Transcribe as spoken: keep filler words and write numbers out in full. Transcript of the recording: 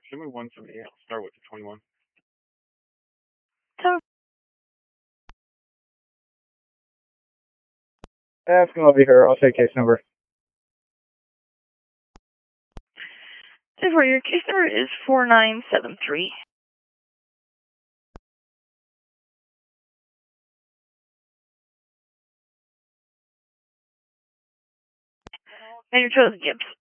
Assuming one seventy-eight, I'll start with the twenty-one. So, That's going to be her. I'll take case number. for your case number is four nine seven three. And your chosen Gibbs.